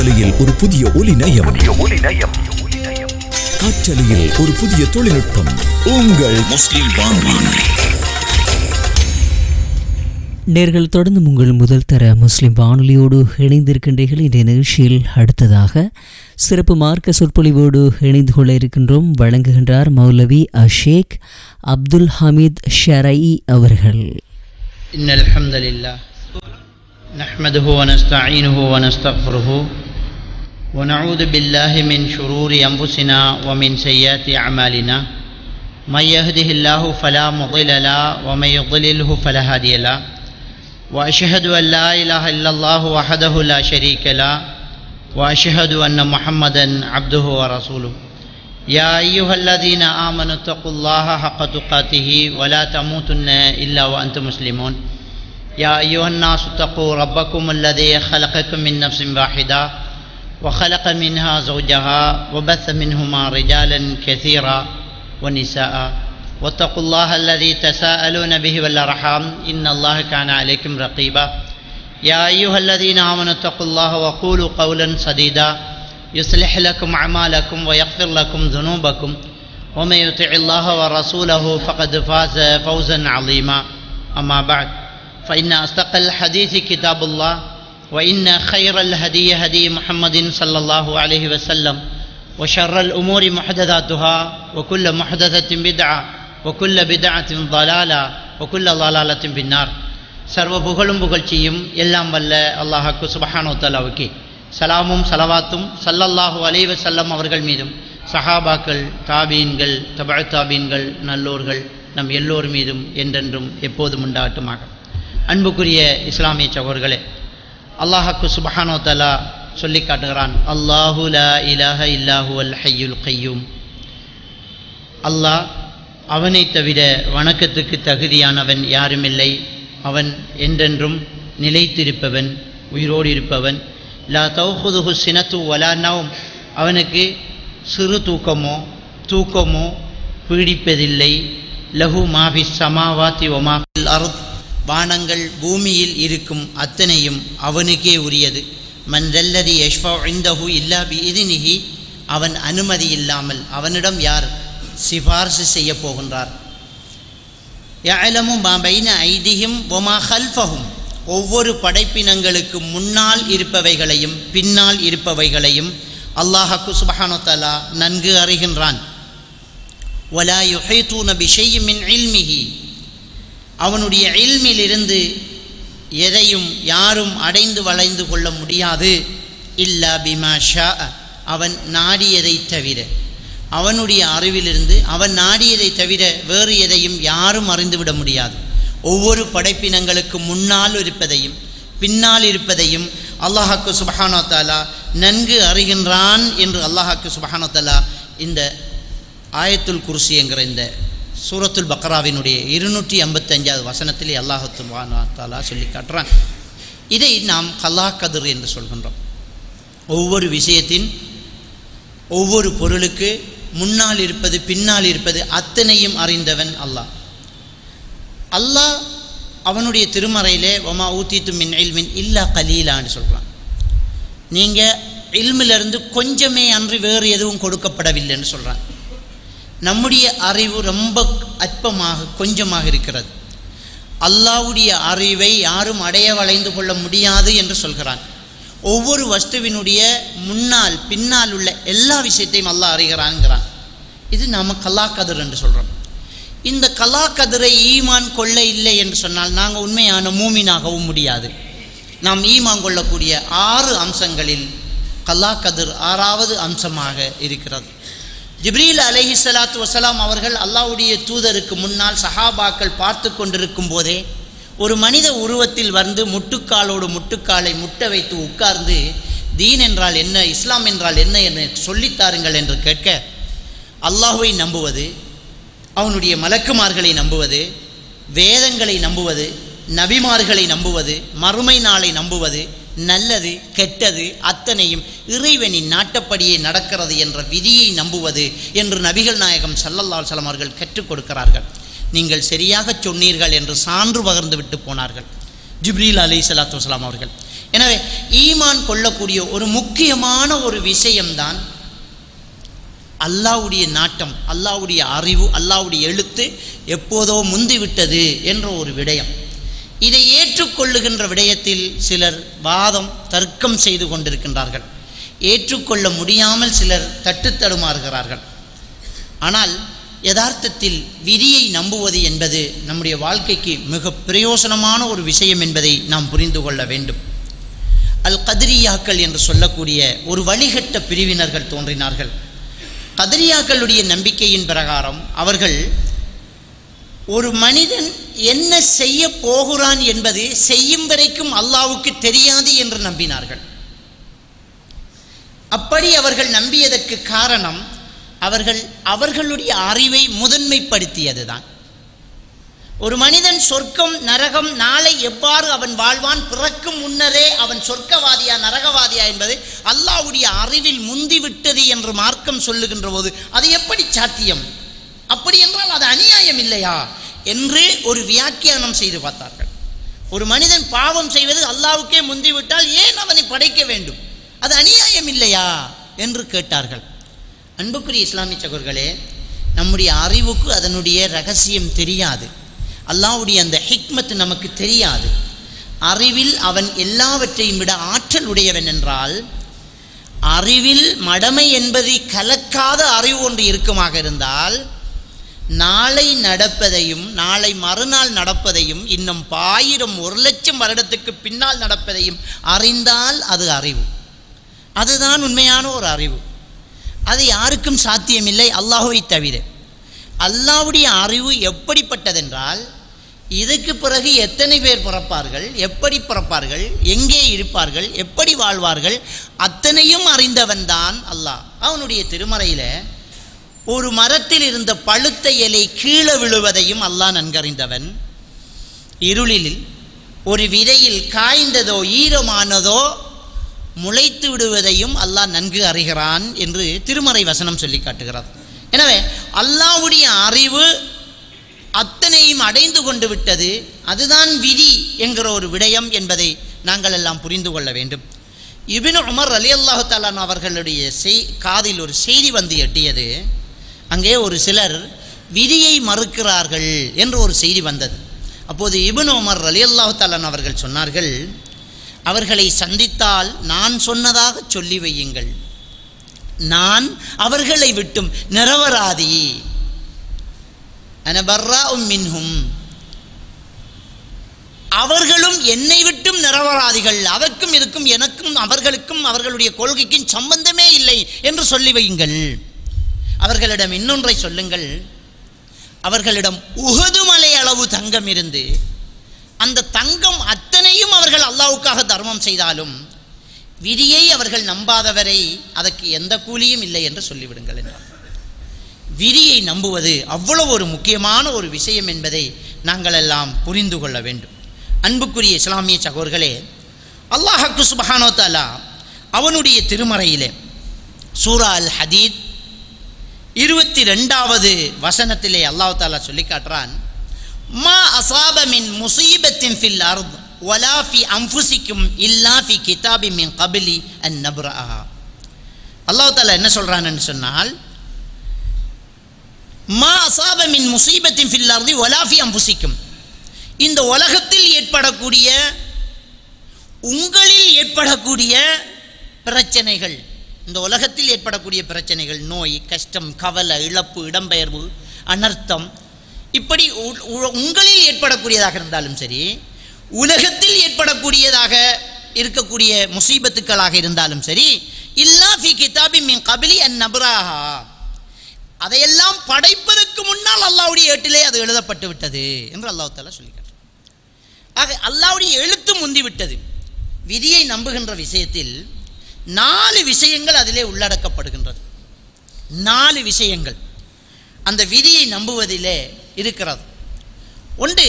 ஒரு புதிய ஒலி நயம், காற்றலையில் ஒரு புதிய தொழில்நுட்பம். உங்கள் முஸ்லிம் வானொலி. நேர்கள் தொடர்ந்து உங்கள் முதல் தர முஸ்லிம் வானொலியோடு இணைந்திருக்கின்றீர்கள். இந்த நிகழ்ச்சியில் அடுத்ததாக சிறப்பு மார்க்க சொற்பொழிவோடு இணைந்து கொள்ள இருக்கின்றோம். வழங்குகின்றார் மௌலவி அஷேக் அப்துல் ஹமீத் ஷரயி அவர்கள். இன்னல் ஹம்தலில்லாஹ் நஹ்மதுஹு வ நஸ்தஈனுஹு வ நஸ்தக்ஃபிருஹு வ நஊது பில்லாஹி மின் ஷுரூரி அன்ஃபுஸினா வ மின் ஸய்யிஆத்தி அமாலினா மை யஹ்திஹில்லாஹு ஃபலா முضில்ல லஹு வ மை யுضللஹு ஃபலா ஹாதிய லஹு வ அஷ்ஹது அன் லா இலாஹா இல்லல்லாஹு வஹ்தஹு லா ஷரீக லஹு வ அஷ்ஹது அன்ன முஹம்மதன் அப்துஹு வ ரசூலுஹு யா அய்யுஹல்லதீன ஆமனு தக்குல்லாஹ ஹக்க துகாத்திஹி வ லா தமூதுன்ன இல்லா வ அன்தும் முஸ்லிமூன். يا أيها الناس اتقوا ربكم الذي خلقكم من نفس واحدة وخلق منها زوجها وبث منهما رجالا كثيرا ونساء واتقوا الله الذي تساءلون به والأرحام إن الله كان عليكم رقيبا. يا أيها الذين آمنوا اتقوا الله وقولوا قولا سديدا يصلح لكم أعمالكم ويغفر لكم ذنوبكم ومن يطع الله ورسوله فقد فاز فوزا عظيما. أما بعد فإن أصدق الحديث كتاب الله وإن خير الهدي هدي محمد صلى الله عليه وسلم وشر الأمور محدثاتها وكل محدثة بدعة وكل بدعة ضلالة وكل ضلالة في النار. சர்வ புகழும் புகழ்ச்சியும் எல்லாம் வல்ல அல்லாஹ்வுக்கு சுப்ஹானஹு வ தஆலாவுக்கு சலாமும் ஸலவாத்தும் ஸல்லல்லாஹு அலைஹி வஸல்லம் அவர்கள் மீதும் சஹாபாக்கள், தாபீன்கள், தபஅ தாபீன்கள், நல்லோர்கள் நம் எல்லோர் மீதும் என்றென்றும் எப்போதும் உண்டாகட்டுமாக. அன்புக்குரிய இஸ்லாமிய சகோதரர்களே, அல்லாஹ்வுக்கு சுப்ஹானஹு வ தஆலா சொல்லி காட்டுகிறான், அல்லாஹு லா இலாஹ இல்லாஹுவல் ஹய்யுல் கய்யூம். அல்லாஹ் அவனை தவிர வணக்கத்துக்கு தகுதியானவன் யாருமில்லை. அவன் என்றென்றும் நிலைத்திருப்பவன், உயிரோடு இருப்பவன். லா தௌஹுதுஹு சினத்து வலா நௌம். அவனுக்கு சிறு தூக்கமோ பீடிப்பதில்லை. லஹு மாஃபிஸ் ஸமாவாத்தி வ மாஃபில் அர்த். வானங்கள் பூமியில் இருக்கும் அத்தனையும் அவனுக்கே உரியது. மன் தல்லதி யஷ்ஃபஉ இன்தஹு இல்லா பிஇذனிஹி. அவன் அனுமதி இல்லாமல் அவனிடம் யார் சிபார்சு செய்ய போகின்றார். யஅலமு மா பைன ஐதிஹிம் வ மா கல்ஃபஹும். ஒவ்வொரு படைப்பினங்களுக்கு முன்னால் இருப்பவைகளையும் பின்னால் இருப்பவைகளையும் அல்லாஹ்வுக்கு சுப்ஹானஹு வ தஆலா நன்கு அறிகின்றான். வலா யுஹீதூன பிஷைஇன் மின் இல்மிஹி. அவனுடைய இல்மிலிருந்து எதையும் யாரும் அடைந்து வளைந்து கொள்ள முடியாது. இல்லா பிமா ஷாஅ. அவன் நாடியதை தவிர. அவனுடைய அறிவிலிருந்து அவன் நாடியதை தவிர வேறு எதையும் யாரும் அறிந்துவிட முடியாது. ஒவ்வொரு படைப்பினங்களுக்கு முன்னால் இருப்பதையும் பின்னால் இருப்பதையும் அல்லாஹ்வுக்கு சுப்ஹானஹு வ தஆலா நன்கு அறிகின்றான் என்று அல்லாஹ்வுக்கு சுப்ஹானஹு வ தஆலா இந்த ஆயத்துல் குர்சி என்கிற இந்த சூரத்துல் பக்ராவினுடைய 255வது வசனத்திலே அல்லாஹ் சுப்ஹானஹு வ தஆலா சொல்லி காட்டுறான். இதை நாம் கலா கதிர் என்று சொல்கின்றோம். ஒவ்வொரு விஷயத்தின் ஒவ்வொரு பொருளுக்கு முன்னால் இருப்பது பின்னால் இருப்பது அத்தனையும் அறிந்தவன் அல்லாஹ். அல்லாஹ் அவனுடைய திருமறையிலே வமா ஊத்தீத்து மின் இல்மின் இல்லா கலீலான்னு சொல்கிறான். நீங்கள் இல்மிலிருந்து கொஞ்சமே அன்றி வேறு எதுவும் கொடுக்கப்படவில்லைன்னு சொல்கிறான். நம்முடைய அறிவு ரொம்ப அற்பமாக கொஞ்சமாக இருக்கிறது. அல்லாஹ்வுடைய அறிவை யாரும் அடைய வளைந்து கொள்ள முடியாது என்று சொல்கிறான். ஒவ்வொரு வஸ்துவினுடைய முன்னால் பின்னால் உள்ள எல்லா விஷயத்தையும் அல்லாஹ் அறிகிறான்ங்கிறான். இது நாம் கலா கதிர் என்று சொல்கிறோம். இந்த கலா கதிரை ஈமான் கொள்ள இல்லை என்று சொன்னால் நாங்கள் உண்மையான மூமினாகவும் முடியாது. நாம் ஈமான் கொள்ளக்கூடிய 6 அம்சங்களில் கலா கதிர் 6வது அம்சமாக இருக்கிறது. ஜிப்ரீல் அலைஹிஸ்ஸலாத்து வஸலாம் அவர்கள் அல்லாஹ்வுடைய தூதருக்கு முன்னால் சஹாபாக்கள் பார்த்து கொண்டிருக்கும் போதே ஒரு மனித உருவத்தில் வந்து முட்டுக்காலோடு முட்டுக்காலை முட்ட வைத்து உட்கார்ந்து தீன் என்றால் என்ன, இஸ்லாம் என்றால் என்ன என்று சொல்லித்தாருங்கள் என்று கேட்க, அல்லாஹ்வை நம்புவது, அவனுடைய மலக்குமார்களை நம்புவது, வேதங்களை நம்புவது, நபிமார்களை நம்புவது, மறுமை நாளை நம்புவது, நல்லது கெட்டது அத்தனையும் இறைவனின் நாட்டப்படியே நடக்கிறது என்ற விதியை நம்புவது என்று நபிகள் நாயகம் ஸல்லல்லாஹு அலைஹி வஸல்லம் அவர்கள் கற்றுக் கொடுக்கிறார்கள். நீங்கள் சரியாக சொன்னீர்கள் என்று சான்று பகர்ந்து விட்டு போனார்கள் ஜிப்ரீல் அலைஹிஸ்ஸலாத்து வஸலாம் அவர்கள். எனவே ஈமான் கொள்ளக்கூடிய ஒரு முக்கியமான ஒரு விஷயம்தான் அல்லாஹ்வுடைய நாட்டம், அல்லாஹ்வுடைய அறிவு, அல்லாஹ்வுடைய எழுத்து எப்போதோ முந்திவிட்டது என்ற ஒரு விடயம். இதை ஏற்றுக்கொள்ளுகின்ற விடயத்தில் சிலர் வாதம் தர்க்கம் செய்து கொண்டிருக்கின்றார்கள். ஏற்றுக்கொள்ள முடியாமல் சிலர் தட்டுத்தடுமாறுகிறார்கள். ஆனால் யதார்த்தத்தில் விதியை நம்புவது என்பது நம்முடைய வாழ்க்கைக்கு மிக பிரயோசனமான ஒரு விஷயம் என்பதை நாம் புரிந்து கொள்ள வேண்டும். அல் கத்ரியாக்கள் என்று சொல்லக்கூடிய ஒரு வழிகட்ட பிரிவினர்கள் தோன்றினார்கள். கத்ரியாக்களுடைய நம்பிக்கையின் பிரகாரம் அவர்கள் ஒரு மனிதன் என்ன செய்ய போகிறான் என்பது செய்யும் வரைக்கும் அல்லாஹ்வுக்கு தெரியாது என்று நம்பினார்கள். அப்படி அவர்கள் நம்பியதற்கு காரணம் அவர்களுடைய அறிவை முதன்மைப்படுத்தியதுதான். ஒரு மனிதன் சொர்க்கம் நரகம் நாளை எவ்வாறு அவன் வாழ்வான், பிறக்கும் முன்னரே அவன் சொர்க்கவாதியா நரகவாதியா என்பது அல்லாஹ்வுடைய அறிவில் முந்திவிட்டது என்று மார்க்கம் சொல்லுகின்ற போது அது எப்படி சாத்தியம்? அப்படி என்றால் அது அநியாயம் இல்லையா என்று ஒரு வியாக்கியானம் செய்து பார்த்தார்கள். ஒரு மனிதன் பாவம் செய்வது அல்லாஹ்வுக்கே முந்திவிட்டால் ஏன் அவனை படைக்க வேண்டும்? அது அநியாயம் இல்லையா என்று கேட்டார்கள். அன்புக்குரிய இஸ்லாமிய சகோதரர்களே, நம்முடைய அறிவுக்கு அதனுடைய ரகசியம் தெரியாது. அல்லாஹ்வுடைய அந்த ஹிக்மத் நமக்கு தெரியாது. அறிவில் அவன் எல்லாவற்றையும் விட ஆற்றல் உடையவன் என்றால், அறிவில் மடமை என்பதை கலக்காத அறிவு ஒன்று இருக்குமாக இருந்தால், நாளை நடப்பதையும் நாளை மறுநாள் நடப்பதையும் இன்னும் 1000 1,00,000 வருடத்துக்கு பின்னால் நடப்பதையும் அறிந்தால் அது அறிவு. அதுதான் உண்மையான ஒரு அறிவு. அது யாருக்கும் சாத்தியமில்லை அல்லாஹ்வை தவிர. அல்லாஹ்வுடைய அறிவு எப்படிப்பட்டதென்றால், இதுக்கு பிறகு எத்தனை பேர் பிறப்பார்கள், எப்படி பிறப்பார்கள், எங்கே இருப்பார்கள், எப்படி வாழ்வார்கள், அத்தனையும் அறிந்தவன் தான் அல்லாஹ். அவனுடைய திருமறையில் ஒரு மரத்தில் இருந்த பழுத்த இலை கீழே விழுவதையும் அல்லாஹ் நன்கறிந்தவன். இருளில் ஒரு விதையில் காய்ந்ததோ ஈரமானதோ முளைத்து விடுவதையும் அல்லாஹ் நன்கு அறிகிறான் என்று திருமறை வசனம் சொல்லி காட்டுகிறது. எனவே அல்லாஹ்வுடைய அறிவு அத்தனையும் அடைந்து கொண்டு விட்டது. அதுதான் விதி என்கிற ஒரு விடயம் என்பதை நாங்கள் எல்லாம் புரிந்து கொள்ள வேண்டும். இப்னு உமர் ரலியல்லாஹு தஆலா அவர்களுடைய காதில் ஒரு செய்தி வந்து எட்டியது. அங்கே ஒரு சிலர் விதியை மறுக்கிறார்கள் என்று ஒரு செய்தி வந்தது. அப்போது இப்னு உமர் ரலியல்லாஹு தஆலா அவர்கள் சொன்னார்கள், அவர்களை சந்தித்தால் நான் சொன்னதாக சொல்லி வையுங்கள், நான் அவர்களை விட்டும் நிரபராதி, அனபர்ராஉம் மின்ஹும், அவர்களும் என்னை விட்டும் நிரபராதிகள், அதற்கும் இதுக்கும் எனக்கும் அவர்களுக்கும் அவர்களுடைய கொள்கைக்கும் சம்பந்தமே இல்லை என்று சொல்லி வையுங்கள். அவர்களிடம் இன்னொன்றை சொல்லுங்கள், அவர்களிடம் உஹது மலை அளவு தங்கம் இருந்து அந்த தங்கம் அத்தனையும் அவர்கள் அல்லாஹ்வுக்காக தர்மம் செய்தாலும் விதியை அவர்கள் நம்பாதவரை அதற்கு எந்த கூலியும் இல்லை என்று சொல்லிவிடுங்கள் என்றார். விதியை நம்புவது அவ்வளவு ஒரு முக்கியமான ஒரு விஷயம் என்பதை நாங்கள் எல்லாம் புரிந்து கொள்ள வேண்டும். அன்புக்குரிய இஸ்லாமிய சகோதரர்களே, அல்லாஹ் சுப்ஹானஹு வ தஆலா அவனுடைய திருமறையிலே சூரா அல் ஹதீத் 22வது வசனத்திலே அல்லாஹ் தஆலா சொல்லி காட்டுறான், மா அஸாப மின் முஸீபத்தின் ஃபில் அர்த் வலா ஃபி அன்ஃபுசிக்கும் இல்லா ஃபி கிதாபி மின் கப்லி அன் நப்ரஹா. அல்லாஹ் தஆலா என்ன சொல்றான்னு சொன்னால், மா அஸாப மின் முஸீபத்தின் ஃபில் அர்த் வலா ஃபி அன்ஃபுசிக்கும், இந்த உலகத்தில் ஏற்படக்கூடிய உங்களில் ஏற்படக்கூடிய பிரச்சனைகள், இந்த உலகத்தில் ஏற்படக்கூடிய பிரச்சனைகள், நோய், கஷ்டம், கவலை, இழப்பு, இடம்பெயர்வு, அனர்த்தம், இப்படி உங்களில் ஏற்படக்கூடியதாக இருந்தாலும் சரி, உலகத்தில் ஏற்படக்கூடியதாக இருக்கக்கூடிய முசீபத்துக்களாக இருந்தாலும் சரி, இல்லா ஃபி கிதாபி மின் கப்லி அன் நப்ரஹா, அதையெல்லாம் படைப்பதற்கு முன்னால் அல்லாஹ்வுடைய ஏட்டிலே அது எழுதப்பட்டு விட்டது என்று அல்லாஹ் தஆலா சொல்லிக்கார். ஆக அல்லாஹ்வுடைய எழுத்து முந்தி விட்டது. விதியை நம்புகின்ற விஷயத்தில் 4 விஷயங்கள் அதிலே உள்ளடக்கப்படுகின்றது. 4 விஷயங்கள் அந்த விதியை நம்புவதிலே இருக்கிறது. ஒன்று,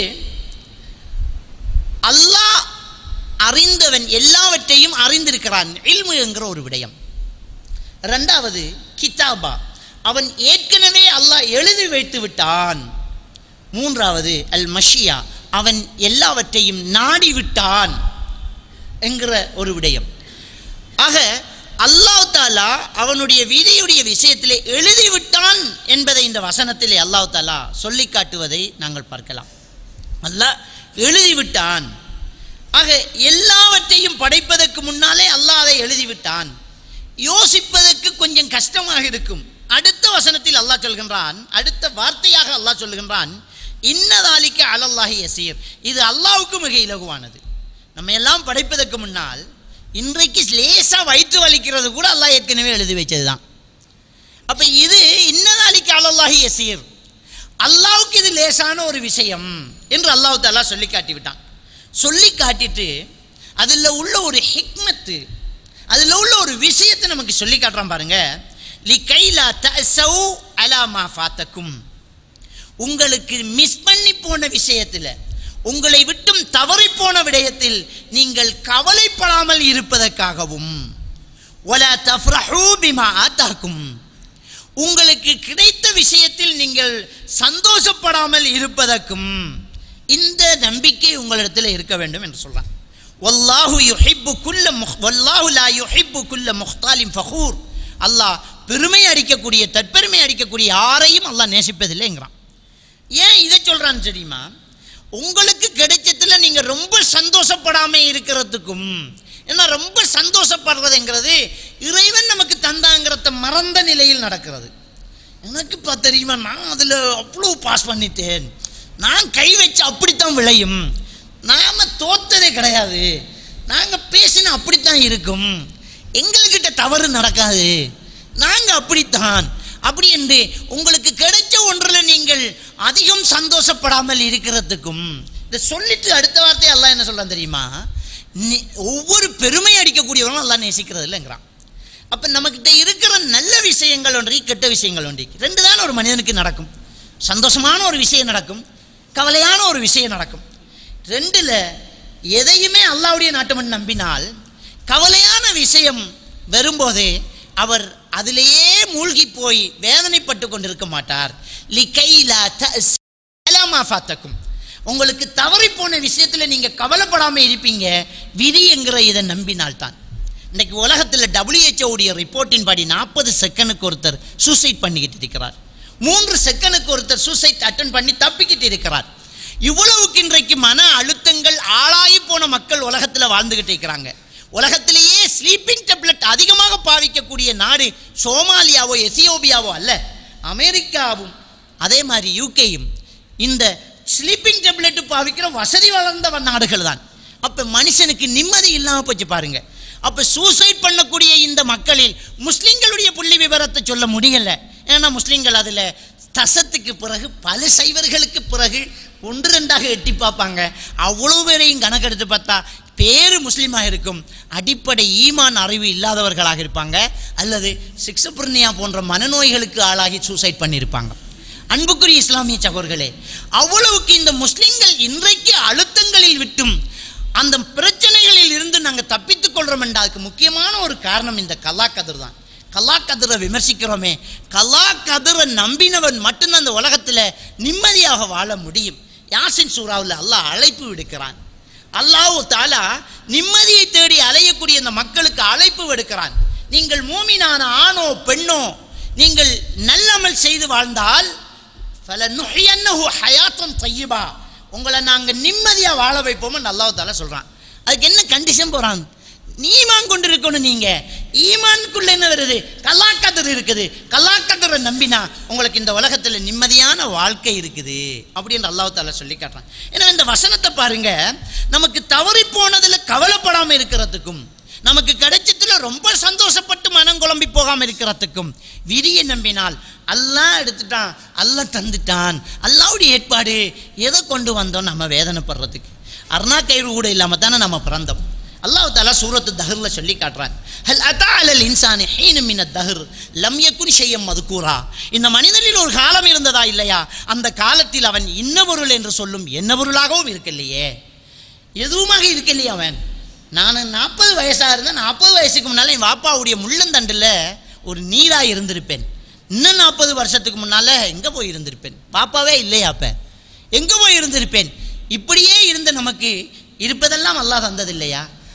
அல்லாஹ் அறிந்தவன், எல்லாவற்றையும் அறிந்திருக்கிறான், இல்மு என்கிற ஒரு விடயம். 2வது கிதாபா, அவன் ஏற்கனவே அல்லாஹ் எழுதி வைத்து விட்டான். 3வது அல் மஷியா, அவன் எல்லாவற்றையும் நாடி விட்டான். என்கிற ஒரு விடயம். ஆக அல்லாஹ் தாலா அவனுடைய விதியுடைய விஷயத்திலே எழுதிவிட்டான் என்பதை இந்த வசனத்திலே அல்லாஹ் தாலா சொல்லி காட்டுவதை நாங்கள் பார்க்கலாம். அல்லாஹ் எழுதிவிட்டான். ஆக எல்லாவற்றையும் படைப்பதற்கு முன்னாலே அல்லாஹ் அதை எழுதிவிட்டான். யோசிப்பதற்கு கொஞ்சம் கஷ்டமாக இருக்கும். அடுத்த வசனத்தில் அல்லாஹ் சொல்கின்றான், அடுத்த வார்த்தையாக அல்லாஹ் சொல்கின்றான், இன்னதாலிக்க அலல்லாஹி யசீர், இது அல்லாஹ்வுக்கு மிக இலகுவானது. நம்ம எல்லாம் படைப்பதற்கு முன்னால் இன்றைக்கு லேசாக வயிற்று வலிக்கிறது கூட அல்லாஹ் ஏற்கனவே எழுதி வச்சது தான். அப்போ இது இன்னதாலிக்க அலல்லாஹி யசீர், அல்லாஹ்வுக்கு இது லேசான ஒரு விஷயம் என்று அல்லாஹ் தஆலா சொல்லி காட்டிவிட்டான். சொல்லி காட்டிட்டு அதில் உள்ள ஒரு ஹிக்மத்து, அதில் உள்ள ஒரு விஷயத்தை நமக்கு சொல்லி காட்டுறான் பாருங்க. லிகைலா தஸௌ அலா மா ஃபாத்தக்கும், உங்களுக்கு மிஸ் பண்ணி போன விஷயத்தில், உங்களை விட்டும் தவறி போன விடயத்தில் நீங்கள் கவலைப்படாமல் இருப்பதற்காகவும், வலா தஃப்ரஹூ பிமா ஆதாக்கும், உங்களுக்கு கிடைத்த விஷயத்தில் நீங்கள் சந்தோஷப்படாமல் இருப்பதற்கும் இந்த நம்பிக்கை உங்களிடத்தில் இருக்க வேண்டும் என்று சொல்றான். வல்லாஹு யுஹிப்பு குல்ல வல்லாஹு லா யுஹிப்பு குல்ல முஹ்தாலின் ஃபகூர், அல்லாஹ் பெருமை அடிக்கக்கூடிய தற்பெருமை அடிக்கக்கூடிய யாரையும் அல்லாஹ் நேசிப்பதில்லைங்கிறான். ஏன் இதை சொல்றான்னு தெரியுமா? உங்களுக்கு கிடைச்சதுல நீங்க ரொம்ப சந்தோஷப்படாமல் இருக்கிறதுக்கும், ஏன்னா ரொம்ப சந்தோஷப்படுறதுங்கிறது இறைவன் நமக்கு தந்தாங்கிறத மறந்த நிலையில் நடக்கிறது. எனக்கு இப்போ தெரியுமா, நான் அதில் அவ்வளோ பாஸ் பண்ணிட்டேன், நான் கை வச்சு அப்படித்தான் விளையும், நாம் தோத்ததே கிடையாது, நாங்கள் பேசினா அப்படித்தான் இருக்கும், எங்கள்கிட்ட தவறு நடக்காது, நாங்கள் அப்படித்தான், அப்படி என்று உங்களுக்கு கிடைச்ச ஒன்றில் நீங்கள் அதிகம் சந்தோஷப்படாமல் இருக்கிறதுக்கும், இதை சொல்லிட்டு அடுத்த வார்த்தை அல்லாஹ் என்ன சொல்கிறான் தெரியுமா? ஒவ்வொரு பெருமை அடிக்கக்கூடியவங்களும் அல்லாஹ் நேசிக்கிறது இல்லைங்கிறான். அப்போ நம்மக்கிட்ட இருக்கிற நல்ல விஷயங்கள் ஒன்றி, கெட்ட விஷயங்கள் ஒன்றி, ரெண்டு தான் ஒரு மனிதனுக்கு நடக்கும். சந்தோஷமான ஒரு விஷயம் நடக்கும், கவலையான ஒரு விஷயம் நடக்கும். ரெண்டில் எதையுமே அல்லாஹ்வுடைய நாட்டமன் நம்பினால் கவலையான விஷயம் வரும்போதே அவர் அதிலேயே மூழ்கி போய் வேதனைப்பட்டு கொண்டிருக்க மாட்டார். லிகைலா தஸௌ அலா மா ஃபாத்தக்கும், உங்களுக்கு தவறி போன விஷயத்தில் நீங்கள் கவலைப்படாமல் இருப்பீங்க விதி என்கிற இதை நம்பினால்தான். இன்றைக்கு உலகத்தில் WHO ரிப்போர்ட்டின் படி 40 செகண்டுக்கு ஒருத்தர் சூசைட் பண்ணிக்கிட்டு இருக்கிறார், 3 செகண்டுக்கு ஒருத்தர் சூசைட் அட்டன் பண்ணி தப்பிக்கிட்டு இருக்கிறார். இவ்வளவுக்கு இன்றைக்கு மன அழுத்தங்கள் ஆளாகி போன மக்கள் உலகத்தில் வாழ்ந்துக்கிட்டு இருக்கிறாங்க. உலகத்திலேயே ஸ்லீப்பிங் டேப்லெட் அதிகமாக பாவிக்கக்கூடிய நாடு சோமாலியாவோ எத்தியோப்பியாவோ அல்ல, அமெரிக்காவும் அதே மாதிரி யூகேயும் இந்த ஸ்லீப்பிங் டேப்லெட் பாவிக்கிற வசதி வளர்ந்த நாடுகள் தான். அப்போ மனுஷனுக்கு நிம்மதி இல்லாமல் போச்சு பாருங்க. அப்போ சூசைட் பண்ணக்கூடிய இந்த மக்களில் முஸ்லீம்களுடைய புள்ளி விவரத்தை சொல்ல முடியல. ஏன்னா முஸ்லீம்கள் அதில் தசத்துக்கு பிறகு பல சைவர்களுக்கு பிறகு 1-2 எட்டி பார்ப்பாங்க. அவ்வளோ பேரையும் கணக்கெடுத்து பார்த்தா பேரு முஸ்லீமாக இருக்கும், அடிப்படை ஈமான் அறிவு இல்லாதவர்களாக இருப்பாங்க, அல்லது சிக்ஸபர்னியா போன்ற மனநோய்களுக்கு ஆளாகி சூசைட் பண்ணியிருப்பாங்க. அன்புக்குரிய இஸ்லாமிய சகோதரர்களே, அவ்வளவுக்கு இந்த முஸ்லீம்கள் இன்றைக்கு அழுத்தங்களில் விட்டும் அந்த பிரச்சனைகளில் இருந்து நாங்கள் தப்பித்துக் கொள்கிறோம் என்றால் அதுக்கு முக்கியமான ஒரு காரணம் இந்த கலா கதிர் தான். கலா கதிரை விமர்சிக்கிறோமே, கலா கதிரை நம்பினவன் மட்டும்தான் அந்த உலகத்தில் நிம்மதியாக வாழ முடியும். யாசின் சூறாவில் அல்லாஹ் அழைப்பு விடுக்கிறான். அல்லாஹ் தஆலா நிம்மதியை தேடி அலையக்கூடிய இந்த மக்களுக்கு அழைப்பு விடுக்கிறான். நீங்கள் மூமினான ஆணோ பெண்ணோ நீங்கள் நல்லமல் செய்து வாழ்ந்தால் ஃபலனுஹ்யன்னஹு ஹயாத்தன் தய்யிபா, உங்களை நாங்கள் நிம்மதியாக வாழ வைப்போம்னு அல்லாஹ் தஆலா சொல்கிறான். அதுக்கு என்ன கண்டிஷன் போகிறான்? ஈமான் கொண்டு இருக்கணும். நீங்கள் ஈமானுக்குள்ள என்ன வருது? கலாக்கதர் இருக்குது. கலாக்கதரை நம்பினா உங்களுக்கு இந்த உலகத்தில் நிம்மதியான வாழ்க்கை இருக்குது அப்படின்னு அல்லாஹ் தஆலா சொல்லி காட்டுறான். ஏன்னா இந்த வசனத்தை பாருங்க, நமக்கு தவறி போனதில் கவலைப்படாமல் இருக்கிறதுக்கும், நமக்கு கிடைச்சதுல ரொம்ப சந்தோஷப்பட்டு மனம் குழம்பி போகாமல் இருக்கிறதுக்கும், விதியை நம்பினால் அல்லாஹ் எடுத்துட்டான், அல்லாஹ் தந்துட்டான், அல்லாஹ்வுடைய ஏற்பாடு, எதை கொண்டு வந்தோம் நம்ம வேதனைப்படுறதுக்கு? அர்ணா கயிறு கூட இல்லாமல் தானே நம்ம பிறந்தோம். அல்லாஹ் தஆலா சூரத்து தஹ்ர்ல சொல்லி காட்டுறான், ஹல் அத்தா அலல் இன்சானி ஹீனும் மினத் தஹ்ர் லம் யகுன் ஷையன் மதுக்கூரா, இந்த மனிதனில் ஒரு காலம் இருந்ததா இல்லையா, அந்த காலத்தில் அவன் இன்ன பொருள் என்று சொல்லும் என்ன பொருளாகவும் இருக்கலையே, எதுவுமாக இருக்கலையே. அவன் நான் 40 வயசாக இருந்தேன், 40 வயசுக்கு முன்னால் என் வாப்பாவுடைய முள்ளந்தண்டில் ஒரு நீராக இருந்திருப்பேன். இன்னும் 40 வருஷத்துக்கு முன்னால் எங்கே போய் இருந்திருப்பேன்? பாப்பாவே இல்லையா, அப்போ எங்கே போய் இருந்திருப்பேன்? இப்படியே இருந்த நமக்கு இருப்பதெல்லாம் அல்லாஹ் தந்தது இல்லையா?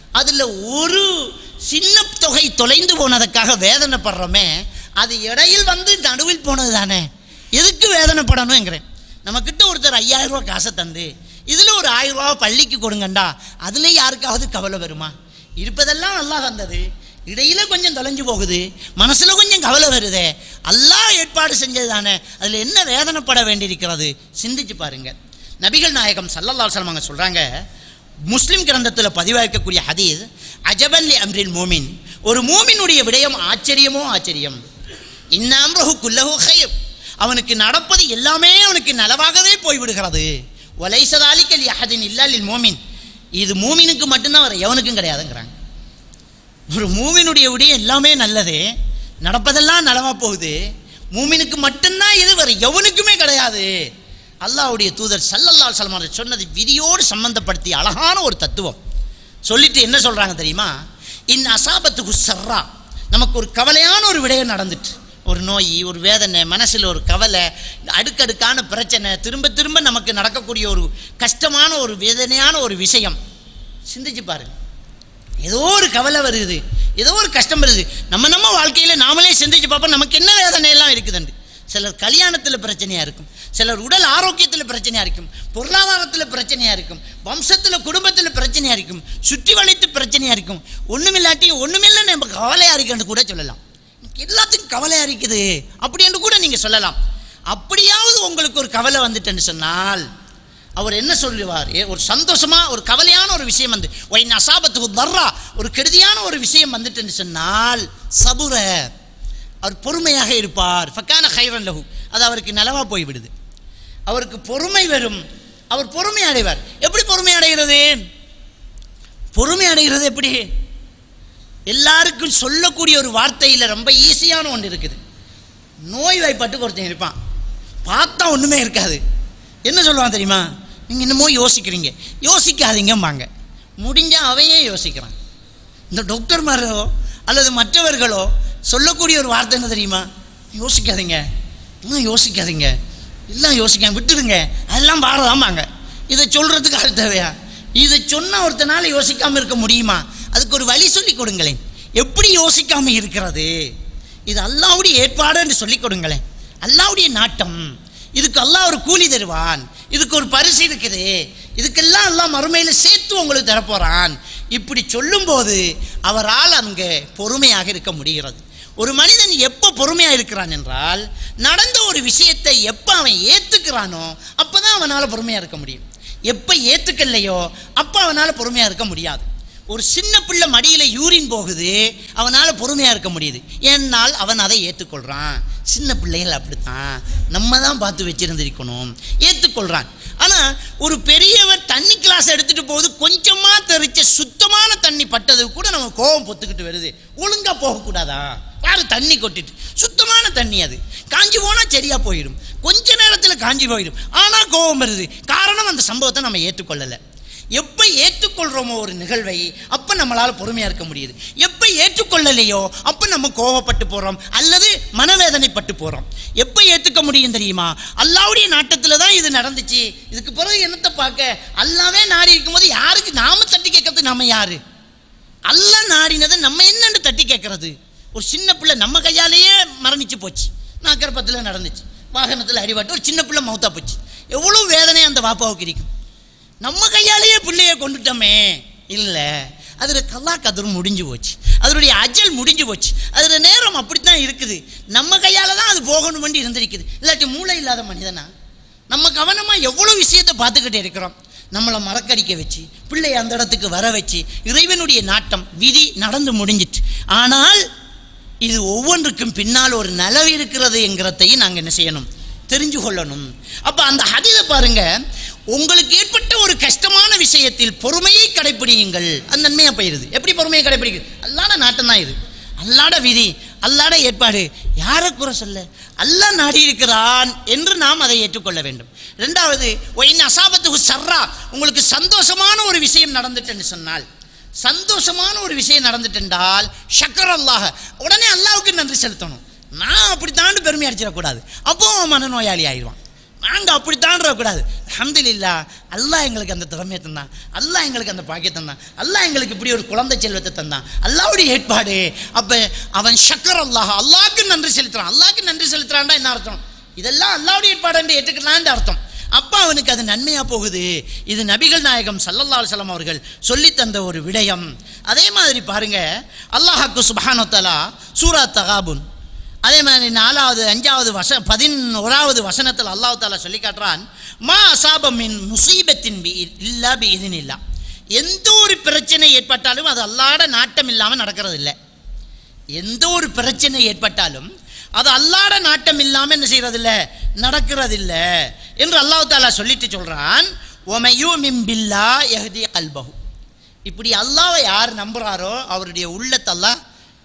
அதில் ஒரு சின்ன தொகை தொலைந்து போனதுக்காக வேதனைப்படுறோமே, அது இடையில் வந்து நடுவில் போனது தானே, எதுக்கு வேதனைப்படணுங்கிறேன். நம்மக்கிட்ட ஒருத்தர் 5000 ரூபா காசை தந்து இதில் ஒரு 1000 ரூபா பள்ளிக்கு கொடுங்கண்டா, அதில் யாருக்காவது கவலை வருமா? இருப்பதெல்லாம் அல்லாஹ் தந்தது, இடையில் கொஞ்சம் தொலைஞ்சு போகுது, மனசில் கொஞ்சம் கவலை வருதே, அல்லாஹ் ஏற்பாடு செஞ்சது தானே, அதில் என்ன வேதனைப்பட வேண்டியிருக்கிறது? சிந்திச்சு பாருங்க. நபிகள் நாயகம் ஸல்லல்லாஹு அலைஹி வஸல்லம் அவங்க சொல்கிறாங்க, முஸ்லிம் கிரந்தத்தில் பதிவாக்கக்கூடிய ஹதீஸ், அஜபன் லி அம்ரில் மூமின், ஒரு மூமினுடைய விடயம் ஆச்சரியமோ ஆச்சரியம். இன்ன அம்ரஹு குல்லஹு கைர், அவனுக்கு நடப்பது எல்லாமே அவனுக்கு நலவாகவே போய்விடுகிறது. வலைஸ ஸாலிக லி அஹதின் இல்லா லில் மூமின், இது மூமினுக்கு மட்டும்தான், வர எவனுக்கும் கிடையாதுங்கிறாங்க. ஒரு மூமினுடைய விடயம் எல்லாமே நல்லது, நடப்பதெல்லாம் நலமாக போகுது, மூமினுக்கு மட்டும்தான் இது, வர எவனுக்குமே கிடையாது. அல்லாஹ்வுடைய தூதர் ஸல்லல்லாஹு அலைஹி வஸல்லம் சொன்னது விதியோடு சம்பந்தப்படுத்தி அழகான ஒரு தத்துவம் சொல்லிட்டு என்ன சொல்கிறாங்க தெரியுமா? இன் அசாபத்துக்கு சர்ரா, நமக்கு ஒரு கவலையான ஒரு விடயம் நடந்துட்டு, ஒரு நோய், ஒரு வேதனை, மனசில் ஒரு கவலை, அடுக்கடுக்கான பிரச்சனை, திரும்ப திரும்ப நமக்கு நடக்கக்கூடிய ஒரு கஷ்டமான ஒரு வேதனையான ஒரு விஷயம். சிந்திச்சு பாருங்க, ஏதோ ஒரு கவலை வருது, ஏதோ ஒரு கஷ்டம் வருது, நம்ம வாழ்க்கையில் நாமளே சிந்திச்சு பார்ப்போம், நமக்கு என்ன வேதனையெல்லாம் இருக்குதுண்டு. சிலர் கல்யாணத்தில் பிரச்சனையாக இருக்கும், சிலர் உடல் ஆரோக்கியத்தில் பிரச்சனையாக இருக்கும், பொருளாதாரத்தில் பிரச்சனையாக இருக்கும், வம்சத்தில் குடும்பத்தில் பிரச்சனையாக இருக்கும், சுற்றி வளைத்து பிரச்சனையாக இருக்கும். ஒன்றுமில்லாட்டி ஒன்றுமில்லை நம்ம கவலையாக இருக்குன்னு கூட சொல்லலாம். எல்லாத்துக்கும் கவலையாக இருக்குது அப்படி என்று கூட நீங்கள் சொல்லலாம். அப்படியாவது உங்களுக்கு ஒரு கவலை வந்துட்டுன்னு சொன்னால் அவர் என்ன சொல்லுவார்? ஒரு சந்தோஷமாக ஒரு கவலையான ஒரு விஷயம் வந்து ஒயின் அசாபத்துக்கு தர்ரா, ஒரு கெடுதியான ஒரு விஷயம் வந்துட்டுன்னு சொன்னால் சபுர, அவர் பொறுமையாக இருப்பார். ஃபக்கான கைரன் லஹு, அது அவருக்கு நலவாக போய்விடுது. அவருக்கு பொறுமை வரும், அவர் பொறுமை அடைவார். எப்படி பொறுமை அடைகிறது? பொறுமை அடைகிறது எப்படி? எல்லாருக்கும் சொல்லக்கூடிய ஒரு வார்த்தையில் ரொம்ப ஈஸியான ஒன்று இருக்குது. நோய் வாய்ப்பட்டு ஒருத்தன் இருப்பான், பார்த்தா ஒன்றுமே இருக்காது. என்ன சொல்லுவான் தெரியுமா? நீங்கள் என்னமோ யோசிக்கிறீங்க, யோசிக்காதீங்கம்பாங்க. முடிஞ்சால் அவையே யோசிக்கிறான். இந்த டாக்டர்மாரோ அல்லது மற்றவர்களோ சொல்லக்கூடிய ஒரு வார்த்தை என்ன தெரியுமா? யோசிக்காதீங்க, இன்னும் யோசிக்காதீங்க, எல்லாம் யோசிக்காம விட்டுடுங்க, அதெல்லாம் பாரதாம்பாங்க. இதை சொல்கிறதுக்கு அது தேவையா? இதை சொன்னால் ஒருத்தனால யோசிக்காமல் இருக்க முடியுமா? அதுக்கு ஒரு வழி சொல்லி கொடுங்களேன். எப்படி யோசிக்காமல் இருக்கிறது? இது அல்லாஹ்வுடைய ஏற்பாடு என்று சொல்லிக் கொடுங்களேன். அல்லாஹ்வுடைய நாட்டம், இதுக்கு அல்லாஹ் ஒரு கூலி தருவான், இதுக்கு ஒரு பரிசு இருக்குது, இதுக்கெல்லாம் அல்லாஹ் மறுமையில் சேர்த்து உங்களுக்கு தரப்போகிறான். இப்படி சொல்லும்போது அவரால் அங்கே பொறுமையாக இருக்க முடிகிறது. ஒரு மனிதன் எப்போ பொறுமையாக இருக்கிறான் என்றால், நடந்த ஒரு விஷயத்தை எப்போ அவன் ஏற்றுக்கிறானோ அப்போ தான் அவனால் பொறுமையாக இருக்க முடியும். எப்போ ஏற்றுக்கலையோ அப்போ அவனால் பொறுமையாக இருக்க முடியாது. ஒரு சின்ன பிள்ளை மடியில் யூரின் போகுது, அவனால் பொறுமையாக இருக்க முடியுது, ஏன்னால் அவன் அதை ஏற்றுக்கொள்கிறான். சின்ன பிள்ளைகள் அப்படித்தான், நம்ம தான் பார்த்து வச்சுருந்திருக்கணும், ஏற்றுக்கொள்கிறான். ஆனால் ஒரு பெரியவர் தண்ணி கிளாஸ் எடுத்துகிட்டு போகுது, கொஞ்சமாக தெரிச்ச சுத்தமான தண்ணி பட்டது கூட நம்ம கோபம் பொத்துக்கிட்டு வருது. ஒழுங்காக போகக்கூடாதா? பாரு, தண்ணி கொட்டிட்டு சுத்தமான தண்ணி, அது காஞ்சி போனால் சரியாக போயிடும், கொஞ்ச நேரத்தில் காஞ்சி போயிடும், ஆனால் கோபம் வருது. காரணம் அந்த சம்பவத்தை நம்ம ஏற்றுக்கொள்ளலை. எப்போ ஏற்றுக்கொள்கிறோமோ ஒரு நிகழ்வை அப்போ நம்மளால் பொறுமையாக இருக்க முடியுது. எப்போ ஏற்றுக்கொள்ளலையோ அப்போ நம்ம கோபப்பட்டு போகிறோம் அல்லது மனவேதனைப்பட்டு போகிறோம். எப்போ ஏற்றுக்க முடியும் தெரியுமா? அல்லாஹ்வுடைய நாட்டத்தில் தான் இது நடந்துச்சு, இதுக்கு பிறகு என்னத்தை பார்க்க? அல்லாவே நாடி இருக்கும்போது யாருக்கு நாம தட்டி கேட்கறது? நம்ம யாரு? அல்லாஹ் நாடினதை நம்ம என்னன்னு தட்டி கேட்கறது? ஒரு சின்ன பிள்ளை நம்ம கையாலேயே மரணிச்சு போச்சு, நாக்கரப்பத்தில் நடந்துச்சு, வாகனத்தில் அடிபட்டு ஒரு சின்ன பிள்ளை மௌத்தா போச்சு. எவ்வளோ வேதனை அந்த வாப்பாவுக்கு இருக்கும். நம்ம கையாலேயே பிள்ளையை கொண்டுட்டோமே. இல்லை, அதில் கல்லா கதிரும் முடிஞ்சு போச்சு, அதனுடைய அஜல் முடிஞ்சு போச்சு, அதில் நேரம் அப்படித்தான் இருக்குது. நம்ம கையால் தான் அது போகணும் வேண்டி இருந்திருக்குது. இல்லாட்டி மூளை இல்லாத மனிதனா? நம்ம கவனமாக எவ்வளோ விஷயத்தை பார்த்துக்கிட்டே இருக்கிறோம். நம்மளை மறக்கடிக்க வச்சு பிள்ளையை அந்த இடத்துக்கு வர வச்சு இறைவனுடைய நாட்டம் விதி நடந்து முடிஞ்சிட்டு. ஆனால் இது ஒவ்வொன்றுக்கும் பின்னால் ஒரு நலவு இருக்கிறது என்கிறதையும் நாங்கள் என்ன செய்யணும்? தெரிஞ்சு கொள்ளணும். அப்போ அந்த ஹதீஸை பாருங்க, உங்களுக்கு ஏற்பட்ட ஒரு கஷ்டமான விஷயத்தில் பொறுமையை கடைப்பிடியுங்கள், அது நன்மையாக போயிடுது. எப்படி பொறுமையை கடைப்பிடிக்கிறது? அல்லாட நாட்டம் தான் இது, அல்லாட விதி, அல்லாட ஏற்பாடு. யாரை குறை சொல்ல? அல்லாஹ் நாடி இருக்கிறான் என்று நாம் அதை ஏற்றுக்கொள்ள வேண்டும். ரெண்டாவது, ஒயின் அசாபத்துக்கு சர்ரா, உங்களுக்கு சந்தோஷமான ஒரு விஷயம் நடந்துட்டுன்னு சொன்னால், சந்தோஷமான ஒரு விஷயம் நடந்துட்டென்றால் ஷக்கர் அல்லாஹ், உடனே அல்லாஹ்வுக்கு நன்றி செலுத்தணும். நான் அப்படி தாண்டு பெருமை அடிச்சிடக்கூடாது, அப்போ மனநோயாளி ஆயிடுவான். நாங்கள் அப்படித்தான் இருக்கக்கூடாது. அல்ஹம்துலில்லாஹ், அல்லாஹ் எங்களுக்கு அந்த திறமையை தந்தான், அல்லாஹ் எங்களுக்கு அந்த பாக்கியத்தை தந்தான், அல்லாஹ் எங்களுக்கு இப்படி ஒரு குழந்தை செல்வத்தை தந்தான், அல்லாஹ்வுடைய ஏற்பாடு. அப்போ அவன் ஷக்கர் அல்லாஹ், அல்லாஹ்க்கு நன்றி செலுத்துறான். அல்லாஹ்க்கு நன்றி செலுத்துறான்டா என்ன அர்த்தம்? இதெல்லாம் அல்லாஹ்வுடைய ஏற்பாடு என்று ஏற்றுக்கலான்னு அர்த்தம். அப்போ அவனுக்கு அது நன்மையாக போகுது. இது நபிகள் நாயகம் ஸல்லல்லாஹு அலைஹி வஸல்லம் அவர்கள் சொல்லி தந்த ஒரு விடயம். அதே மாதிரி பாருங்க, அல்லாஹ்க்கு சுப்ஹானஹு வ தஆலா சூரா தகாபுன் அதே மாதிரி 4வது 5வது 11வது வசனத்தில் அல்லாஹ் தஆலா சொல்லி காட்டுறான், மா அஸாப மின் முஸீபத்தின் இல்லா பிஇذனில்லாஹ். எந்த ஒரு பிரச்சனை ஏற்பட்டாலும் அது அல்லாஹ்வோட நாட்டம் இல்லாமல் நடக்கிறது இல்லை. எந்த ஒரு பிரச்சனை ஏற்பட்டாலும் அது அல்லாஹ்வோட நாட்டம் இல்லாமல் என்ன செய்யறதில்ல, நடக்கிறதில்லை என்று அல்லாஹ் தஆலா சொல்லிட்டு சொல்றான், வமை யூமின் பில்லாஹ் யஹ்தி கல்பஹு. இப்படி அல்லாஹ்வை யார் நம்புறாரோ அவருடைய உள்ளத்தை அல்லாஹ்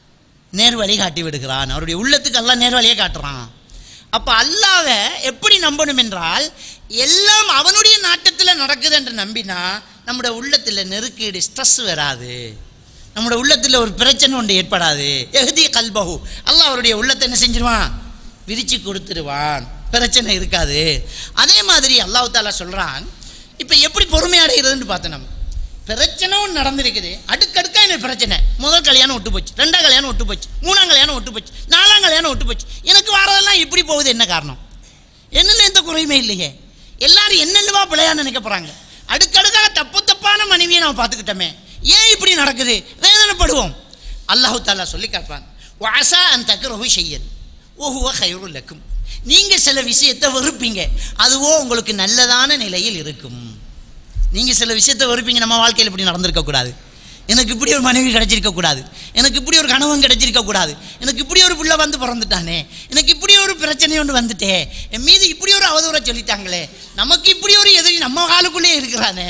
நேர்வழி காட்டி விடுகிறான். அவருடைய உள்ளத்துக்கு அல்லாஹ் நேர்வழியை காட்டுறான். அப்போ அல்லாஹ்வை எப்படி நம்பணும் என்றால், எல்லாம் அவனுடைய நாட்டத்தில் நடக்குது என்று நம்பினா நம்முடைய உள்ளத்தில் நெருக்கீடு, ஸ்ட்ரெஸ் வராது, நம்முடைய உள்ளத்தில் ஒரு பிரச்சனை ஒன்று ஏற்படாது. எஹ்தி கல்பஹு, அல்லாஹ் அவருடைய உள்ளத்தை என்ன செஞ்சிருவான், விரிச்சு கொடுத்துருவான், பிரச்சனை இருக்காது. அதே மாதிரி அல்லாஹ் தஆலா சொல்கிறான், இப்போ எப்படி பொறுமை அடைகிறதுன்னு பார்த்தோம். நம்ம பிரச்சனை ஒன்று நடந்திருக்குது, அடுக்கடுக்காக எனக்கு பிரச்சனை. முதல் கல்யாணம் விட்டு போச்சு, 2ஆம் கல்யாணம் விட்டு போச்சு, 3ஆம் கல்யாணம் விட்டு போச்சு, 4ஆம் கல்யாணம் விட்டு போச்சு. எனக்கு வரதெல்லாம் இப்படி போகுது, என்ன காரணம்? என்னென்ன எந்த குறையுமே இல்லையே. எல்லாரும் என்னென்னவா பிள்ளையா நினைக்க போகிறாங்க. அடுக்கடுக்காக தப்பான மனைவியை நம்ம பார்த்துக்கிட்டோமே, ஏன் இப்படி நடக்குது? வேதனைப்படுவோம். அல்லாஹ் தஆலா சொல்லி காட்டுறான், வஅஸா அன் தக்ரஹு ஷையன் வஹுவ கைருல் லக்கும். நீங்கள் சில விஷயத்தை வெறுப்பீங்க, அதுவோ உங்களுக்கு நல்லதான நிலையில் இருக்கும். நீங்கள் சில விஷயத்தை வெறுப்பீங்க, நம்ம வாழ்க்கையில் இப்படி நடந்திருக்கக்கூடாது, எனக்கு இப்படி ஒரு மனைவி கிடைச்சிருக்கக்கூடாது, எனக்கு இப்படி ஒரு கணவன் கிடைச்சிருக்கக்கூடாது, எனக்கு இப்படி ஒரு பிள்ளை வந்து பிறந்துட்டானே, எனக்கு இப்படி ஒரு பிரச்சனை ஒன்று வந்துட்டே, என் மீது இப்படி ஒரு அவதூறை சொல்லிட்டாங்களே, நமக்கு இப்படி ஒரு எதிரி நம்ம காலுக்குள்ளே இருக்கிறானே.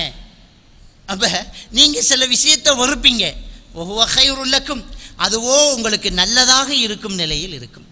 அப்போ நீங்கள் சில விஷயத்தை வெறுப்பீங்க, வஹுவ கைருல் லக்கும், அதுவோ உங்களுக்கு நல்லதாக இருக்கும் நிலையில் இருக்கும்.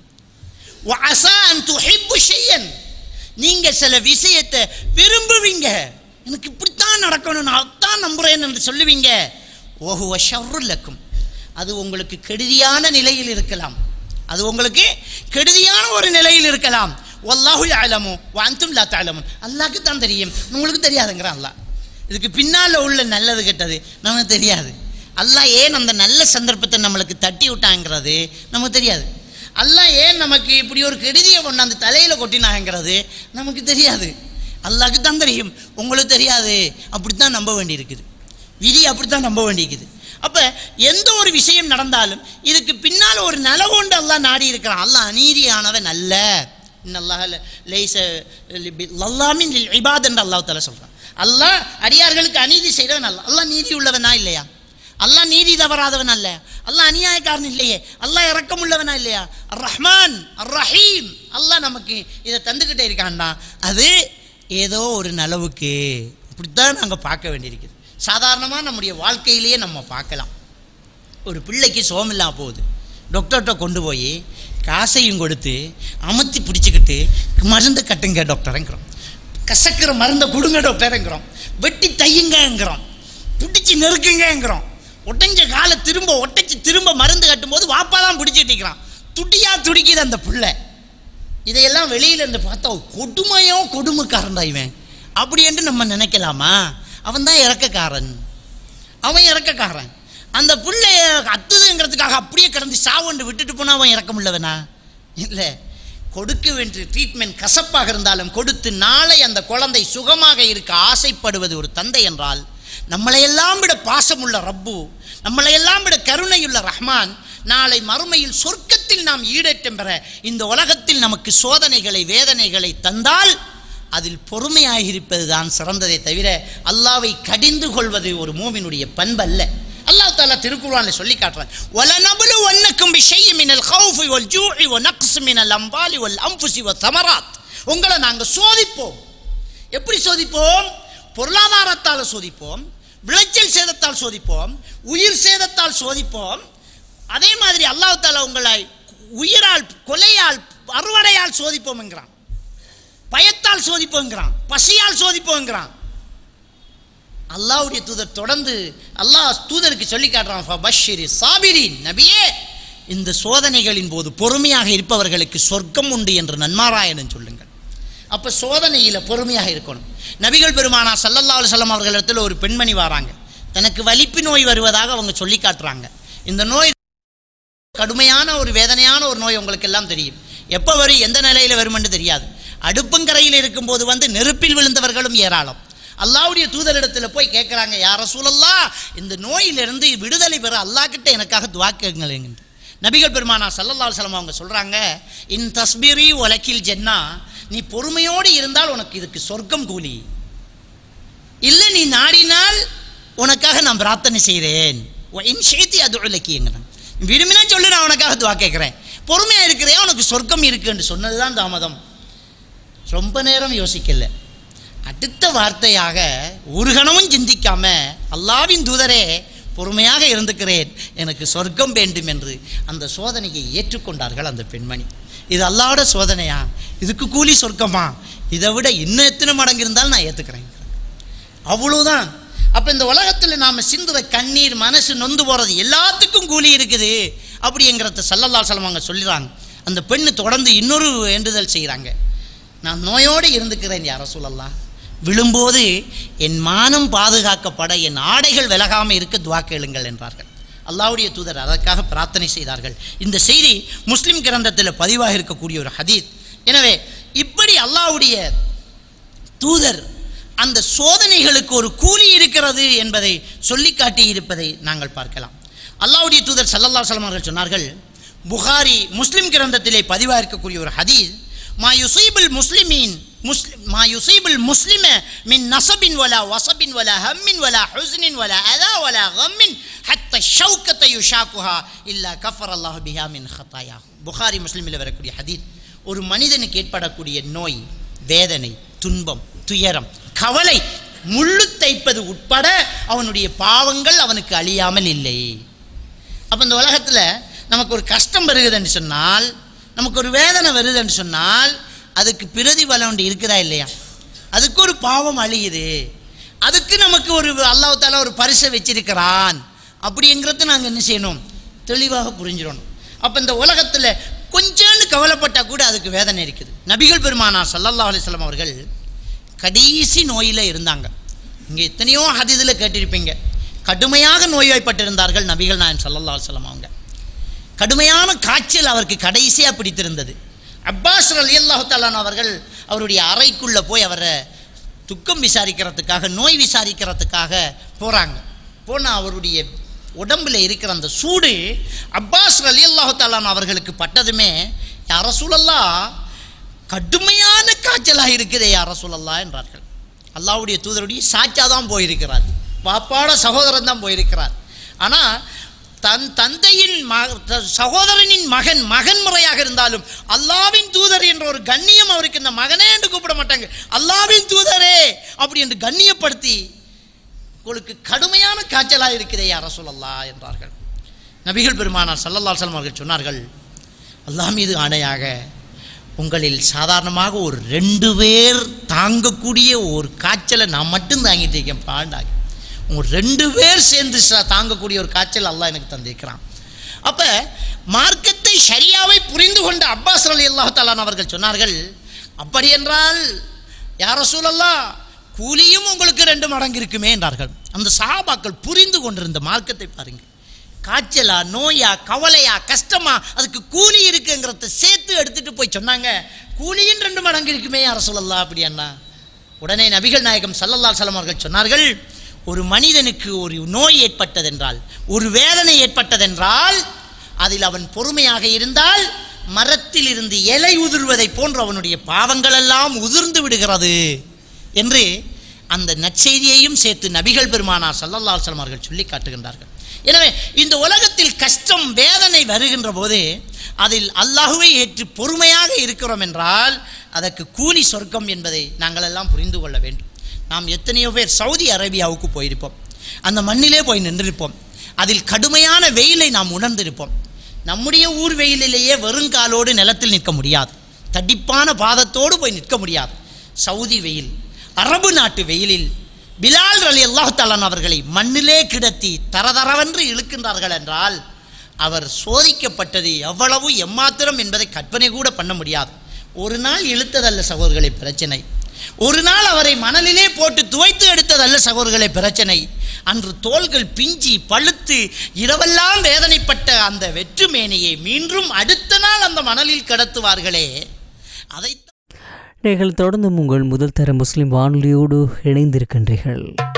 வஅஸா அன் துஹிப்பு ஷையன், நீங்கள் சில விஷயத்தை விரும்புவீங்க, எனக்கு இப்படித்தான் நடக்கணும், நான் அதான் நம்புகிறேன் என்று சொல்லுவீங்க. வஹுவ ஷர்ருல் லக்கும், அது உங்களுக்கு கெடுதியான நிலையில் இருக்கலாம், அது உங்களுக்கு கெடுதியான ஒரு நிலையில் இருக்கலாம். வல்லாஹு யஅலமு வ அன்தும் லா தஅலமுன், அல்லாஹ்க்கு தான் தெரியும், உங்களுக்கு தெரியாதுங்கிறான் அல்லாஹ். இதுக்கு பின்னால் உள்ள நல்லது கெட்டது நமக்கு தெரியாது. அல்லாஹ் ஏன் அந்த நல்ல சந்தர்ப்பத்தை நம்மளுக்கு தட்டி விட்டாங்கிறது நமக்கு தெரியாது. அல்லாஹ் ஏன் நமக்கு இப்படி ஒரு கெடுதியை கொண்டாந்து தலையில் கொட்டினாங்கிறது நமக்கு தெரியாது. அல்லாஹ்க்கு தான் தெரியும், உங்களுக்கு தெரியாது. அப்படித்தான் நம்ப வேண்டியிருக்குது, விதி அப்படித்தான் நம்ப வேண்டியிருக்குது. அப்போ எந்த ஒரு விஷயம் நடந்தாலும் இதுக்கு பின்னால் ஒரு நலவுண்டு அல்லாஹ் நாடி இருக்கிறான். அல்லாஹ் அநீதியானவன் அல்ல. இன்னல்லாஹ் லைஸ லல்லாமின் லில் இபாத் என்று அல்லாஹ் தஆலா சொல்கிறான். அல்லாஹ் அடியார்களுக்கு அநீதி செய்கிறவன் அல்ல. அல்லாஹ் நீதி உள்ளவனா இல்லையா? அல்லாஹ் நீதி தவறாதவன் அல்ல. அல்லாஹ் அநியாயக்காரன் இல்லையே. அல்லாஹ் இரக்கம் உள்ளவனா இல்லையா? அர் ரஹ்மான் அர் ரஹீம். அல்லாஹ் நமக்கு இதை தந்துக்கிட்டே இருக்கான்டா, அது ஏதோ ஒரு நலவுக்கு. இப்படித்தான் நாங்கள் பார்க்க வேண்டியிருக்குது. சாதாரணமாக நம்முடைய வாழ்க்கையிலேயே நம்ம பார்க்கலாம். ஒரு பிள்ளைக்கு சோமில்லாம போகுது, டாக்டர்கிட்ட கொண்டு போய் காசையும் கொடுத்து அமர்த்தி பிடிச்சிக்கிட்டு மருந்து கட்டுங்க டாக்டருங்கிறோம், கசக்கிற மருந்தை கொடுங்க டாக்டருங்கிறோம், வெட்டி தையுங்கிறோம், பிடிச்சி நெருக்குங்கிறோம். ஒட்டஞ்ச காலை திரும்ப மருந்து கட்டும்போது வாப்பா தான் பிடிச்சிட்டிக்கிறான், துடியா துடிக்குது அந்த பிள்ளை. இதையெல்லாம் வெளியில இருந்து பார்த்தா கொடுமைக்காரன்டா இவன் அப்படி என்று நம்ம நினைக்கலாமா? அவன் தான் இறக்கக்காரன், அவன் இறக்கக்காரன். அந்த பிள்ளைய அத்துதுங்கிறதுக்காக அப்படியே கிடந்து சாவண்டு விட்டுட்டு போனால் அவன் இறக்க முடியலவனா? இல்லை, கொடுக்க வேண்டிய ட்ரீட்மெண்ட் கசப்பாக இருந்தாலும் கொடுத்து நாளை அந்த குழந்தை சுகமாக இருக்க ஆசைப்படுவது ஒரு தந்தை என்றால், நம்மளையெல்லாம் விட பாசமுள்ள ரப்பு, நம்மளையெல்லாம் விட கருணையுள்ள ரஹ்மான், நாளை மறுமையில் சொர்க்கத்தில் நாம் ஈடேற்றம் பெற இந்த உலகத்தில் நமக்கு சோதனைகளை வேதனைகளை தந்தால் அதில் பொறுமையாக இருப்பது தான் சிறந்ததை தவிர அல்லாஹ்வை கடிந்து கொள்வது ஒரு மூமினுடைய பண்பல்ல. அல்லாஹ் தஆலா திருக்குர்ஆனில் சொல்லி காட்டுறான், வலனப்லுவன்னக்கும் பிஷைஇன் மினல் கௌஃபி வல் ஜூஇ வ நக்ஸின் மினல் அம்வாலி வல் அன்ஃபுஸி வத் தமராத். உங்களை நாங்கள் சோதிப்போம். எப்படி சோதிப்போம்? பொருளாதாரத்தால் சோதிப்போம், விளைச்சல் சேதத்தால் சோதிப்போம், உயிர் சேதத்தால் சோதிப்போம். அதே மாதிரி அல்லாஹ் தஆலா உங்களை உயிரால், கொலையால், அறுவடையால் சோதிப்போம்ங்கிறான், பயத்தால் சோதிப்போங்கிறான், பசியால் சோதிப்போங்கிறான். அல்லாஹ்வுடைய தூதர் தொடர்ந்து அல்லாஹ் தூதருக்கு சொல்லி காட்டுறான், ஃபபஷ்ஷிரி சாபிரீன், நபியே இந்த சோதனைகளின் போது பொறுமையாக இருப்பவர்களுக்கு சொர்க்கம் உண்டு என்று நன்மாராயணன் சொல்லுங்கள். அப்போ சோதனையில் பொறுமையாக இருக்கணும். நபிகள் பெருமானா ஸல்லல்லாஹு அலைஹி வஸல்லம் அவர்களிடத்தில் ஒரு பெண்மணி வராங்க. தனக்கு வலிப்பு நோய் வருவதாக அவங்க சொல்லி காட்டுறாங்க. இந்த நோய் கடுமையான ஒரு வேதனையான ஒரு நோய், உங்களுக்கு எல்லாம் தெரியும். எப்போ வரும், எந்த நிலையில் வரும் என்று தெரியாது. அடுப்பங்கரையில் இருக்கும்போது நெருப்பில் விழுந்தவர்களும் ஏராளம். அல்லாஹ்வுடைய தூதரிடத்தில் போய் கேட்குறாங்க, யா ரசூலல்லாஹ், இந்த நோயிலிருந்து விடுதலை பெற அல்லாஹ் கிட்ட எனக்காக துஆ கேளுங்க. நபிகள் பெருமானா ஸல்லல்லாஹு அலைஹி வஸல்லம் அவங்க சொல்கிறாங்க, இன் தஸ்பிரி வலக்கில் ஜன்னா, நீ பொறுமையோடு இருந்தால் உனக்கு இதுக்கு சொர்க்கம் கூலி. இல்லை நீ நாடினால் உனக்காக நான் பிரார்த்தனை செய்கிறேன். இன் ஷைத்தி அதுலக்கிங்கிறான், விரும்பினா சொல்லு, நான் உனக்காக துஆ கேட்குறேன். பொறுமையாக இருக்கிறேன், உனக்கு சொர்க்கம் இருக்குன்னு சொன்னது தான் தாமதம். ரொம்ப நேரம் யோசிக்கல, அடுத்த வார்த்தையாக ஒரு கணமும் சிந்திக்காம, அல்லாஹ்வின் தூதரே பொறுமையாக இருந்துக்கிறேன், எனக்கு சொர்க்கம் வேண்டும் என்று அந்த சோதனையை ஏற்றுக்கொண்டார்கள் அந்த பெண்மணி. இது அல்லாஹ்வோட சோதனையா, இதுக்கு கூலி சொர்க்கமா, இதை விட இன்னும் எத்தனை மடங்கு இருந்தாலும் நான் ஏற்றுக்கிறேன். அவ்வளோதான். அப்போ இந்த உலகத்தில் நாம் சிந்துற கண்ணீர், மனசு நொந்து போகிறது எல்லாத்துக்கும் கூலி இருக்குது அப்படிங்கிறத ஸல்லல்லாஹு அலைஹி வஸல்லம் அவங்க சொல்லிடுறாங்க. அந்த பெண்ணு தொடர்ந்து இன்னொரு வேண்டுதல் செய்கிறாங்க, நான் நோயோடு இருந்துக்கிறேன் யா ரசூலல்லாஹ், விழும்போது என் மானம் பாதுகாக்கப்பட என் ஆடைகள் விலகாமல் இருக்க துஆ கேளுங்கள் என்றார்கள். அல்லாஹ்வுடைய தூதர் அதற்காக பிரார்த்தனை செய்தார்கள். இந்த செய்தி முஸ்லிம் கிரந்தத்தில் பதிவாக இருக்கக்கூடிய ஒரு ஹதீஸ். எனவே இப்படி அல்லாஹ்வுடைய தூதர் அந்த சோதனைகளுக்கு ஒரு கூலி இருக்கிறது என்பதை சொல்லி காட்டி இருப்பதை நாங்கள் பார்க்கலாம். அல்லாஹ்வுடைய தூதர் ஸல்லல்லாஹு அலைஹி வஸல்லம் அவர்கள் சொன்னார்கள், புகாரி முஸ்லிம் கிரந்தத்திலே பதிவாக இருக்கக்கூடிய ஒரு ஹதீஸ், மா யுஸீபுல் முஸ்லிம மின் நஸபின் வலா வஸபின் வலா ஹம்மின் வலா ஹுஸ்னின் வலா அதா வலா கம்மின் ஹத்தா ஷௌகத யுஷாகுஹா இல்லா கஃபரல்லாஹு பிஹா மின் ஹதாயா. புகாரி முஸ்லிமில் வரக்கூடிய ஹதீஸ். ஒரு மனிதனுக்கு ஏற்படக்கூடிய நோய், வேதனை, துன்பம், துயரம், கவலை, முள்ளு தைப்பது உட்பட அவனுடைய பாவங்கள் அவனுக்கு அழியாமல் இல்லை. அப்போ இந்த உலகத்தில் நமக்கு ஒரு கஷ்டம் வருகுதுன்னு சொன்னால், நமக்கு ஒரு வேதனை வருதுன்னு சொன்னால், அதுக்கு பிரதிபலன் இருக்குதா இல்லையா? அதுக்கு ஒரு பாவம் அழியுது, அதுக்கு நமக்கு ஒரு அல்லாஹ் தஆலா ஒரு பரிசை வச்சிருக்கிறான் அப்படிங்கிறத நாங்கள் என்ன செய்யணும், தெளிவாக புரிஞ்சிடணும். அப்போ இந்த உலகத்தில் கொஞ்சோண்டு கவலைப்பட்டால் கூட அதுக்கு வேதனை இருக்குது. நபிகள் பெருமானா ஸல்லல்லாஹு அலைஹி வஸல்லம் அவர்கள் கடைசி நோயில் இருந்தாங்க. இங்கே எத்தனையோ ஹதீஸில் கேட்டிருப்பீங்க, கடுமையாக நோய்வாய்ப்பட்டிருந்தார்கள் நபிகள் நாயகம் ஸல்லல்லாஹு அலைஹி வஸல்லம் அவங்க. கடுமையான காய்ச்சல் அவருக்கு கடைசியாக பிடித்திருந்தது. அப்பாஸ் ரலியல்லாஹு தஆலா அவர்கள் அவருடைய அறைக்குள்ளே போய் அவரை துக்கம் விசாரிக்கிறதுக்காக, நோய் விசாரிக்கிறதுக்காக போகிறாங்க. போனால் அவருடைய உடம்பில் இருக்கிற அந்த சூடு அப்பாஸ் ரலியல்லாஹு தஆலா அவர்களுக்கு பட்டதுமே, யா ரசூலல்லாஹ், கடுமையான காய்ச்சலாக இருக்குதே யா ரசூலல்லாஹ் என்றார்கள். அல்லாஹ்வுடைய தூதருடைய சாச்சா தான் போயிருக்கிறார், பாப்பாட சகோதரன் தான் போயிருக்கிறார். ஆனால் தன் தந்தையின் சகோதரனின் மகன் முறையாக இருந்தாலும் அல்லாஹ்வின் தூதர் என்ற ஒரு கண்ணியம் அவருக்கு, இந்த மகனே என்று கூப்பிட மாட்டாங்க, அல்லாஹ்வின் தூதரே அப்படி என்று கண்ணியப்படுத்தி, உங்களுக்கு கடுமையான காய்ச்சலாக இருக்கிறதே யா ரசூலல்லாஹ் என்றார்கள். நபிகள் பெருமானார் ஸல்லல்லாஹு அலைஹி வஸல்லம் அவர்கள் சொன்னார்கள், அல்லாஹ் மீது ஆணையாக, உங்களில் சாதாரணமாக ஒரு 2 பேர் தாங்கக்கூடிய ஒரு காய்ச்சலை நான் மட்டும் தாங்கிட்டு இருக்கேன் பாண்டாக, உங்கள் 2 பேர் சேர்ந்து தாங்கக்கூடிய ஒரு காய்ச்சல் அல்லாஹ் எனக்கு தந்திருக்கிறான். அப்போ மார்க்கத்தை ஷரியாவை புரிந்து கொண்ட அப்பாஸ் ரலியல்லாஹு தஆலா அவர்கள் சொன்னார்கள், அப்படி என்றால் யா ரசூலல்லாஹ், கூலியும் உங்களுக்கு 2 மடங்கு இருக்குமே என்றார்கள். அந்த சஹாபாக்கள் புரிந்து கொண்டிருந்த மார்க்கத்தை பாருங்கள். காய்ச்சலா, நோயா, கவலையா, கஷ்டமா, அதுக்கு கூலி இருக்குங்கிறத சேர்த்து எடுத்துகிட்டு போய் சொன்னாங்க, கூலியும் 2 மடங்கு இருக்குமே யா ரசூலல்லாஹ் அப்படின்னா. உடனே நபிகள் நாயகம் ஸல்லல்லாஹு அலைஹி வஸல்லம் அவர்கள் சொன்னார்கள், ஒரு மனிதனுக்கு ஒரு நோய் ஏற்பட்டதென்றால், ஒரு வேதனை ஏற்பட்டதென்றால், அதில் அவன் பொறுமையாக இருந்தால் மரத்தில் இருந்து இலை உதிர்வதை போன்று அவனுடைய பாவங்கள் எல்லாம் உதிர்ந்து விடுகிறது என்று அந்த நற்செய்தியையும் சேர்த்து நபிகள் பெருமானார் ஸல்லல்லாஹு அலைஹி வஸல்லம் அவர்கள் சொல்லி காட்டுகின்றார்கள். எனவே இந்த உலகத்தில் கஷ்டம், வேதனை வருகின்ற போது அதில் அல்லாஹ்வை ஏற்று பொறுமையாக இருக்கிறோம் என்றால் அதற்கு கூலி சொர்க்கம் என்பதை நாங்கள் எல்லாம் புரிந்து கொள்ள வேண்டும். நாம் எத்தனையோ பேர் சவுதி அரேபியாவுக்கு போயிருப்போம், அந்த மண்ணிலே போய் நின்றிருப்போம், அதில் கடுமையான வெயிலை நாம் உணர்ந்திருப்போம். நம்முடைய ஊர் வெயிலிலேயே வெறுங்காலோடு நிலத்தில் நிற்க முடியாது, தடிப்பான பாதத்தோடு போய் நிற்க முடியாது. சவுதி வெயில், அரபு நாட்டு வெயிலில் பிலால் ரலியல்லாஹு தஆலா அவர்களை மண்ணிலே கிடத்தி தரதரவென்று இழுக்கின்றார்கள் என்றால் அவர் சோதிக்கப்பட்டது எவ்வளவு எம்மாத்திரம் என்பதை கற்பனை கூட பண்ண முடியாது. ஒரு நாள் இழுத்ததல்ல சகோதரர்களை பிரச்சனை, ஒரு நாள் அவரை மணலிலே போட்டு துவைத்து எடுத்ததல்ல சகோதரர்களை பிரச்சனை. அன்று தோள்கள் பிஞ்சி பழுத்து இரவெல்லாம் வேதனைப்பட்ட அந்த வெற்றுமேனியை மீண்டும் அடுத்த நாள் அந்த மணலில் கடத்துவார்களே, அதை நீங்கள் தொடர்ந்து உங்கள் முதல் தர முஸ்லிம் வானொலியோடு இணைந்திருக்கின்றீர்கள்.